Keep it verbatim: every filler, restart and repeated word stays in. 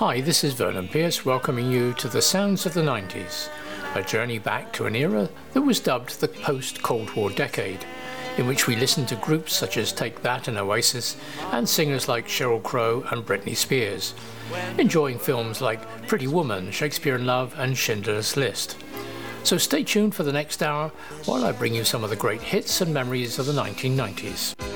Hi, this is Vernon Pierce welcoming you to the Sounds of the nineties, a journey back to an era that was dubbed the post-Cold War decade, in which we listened to groups such as Take That and Oasis, and singers like Sheryl Crow and Britney Spears, enjoying films like Pretty Woman, Shakespeare in Love and Schindler's List. So stay tuned for the next hour while I bring you some of the great hits and memories of the nineteen nineties.